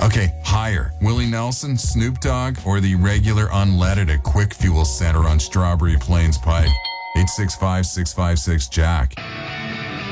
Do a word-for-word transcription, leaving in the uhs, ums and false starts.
Okay, higher. Willie Nelson, Snoop Dogg, or the regular unleaded at Quick Fuel Center on Strawberry Plains Pike? eight six five, six five six, Jack.